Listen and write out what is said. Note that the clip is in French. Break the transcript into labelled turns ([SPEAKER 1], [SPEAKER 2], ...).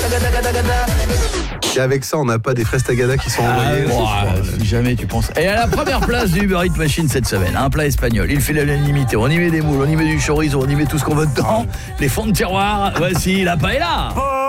[SPEAKER 1] Et avec ça, on n'a pas des fraises tagada qui sont envoyées.
[SPEAKER 2] Si jamais tu penses. Et à la première place du Uber Eats Machine cette semaine, un plat espagnol. Il fait l'unanimité. On y met des moules, on y met du chorizo, on y met tout ce qu'on veut dedans. Les fonds de tiroir. Voici la paella.